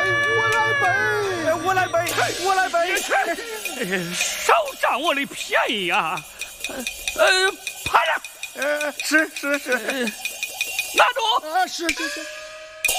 我来背。 少占我的便宜啊！趴着。 是。 拿住。 是。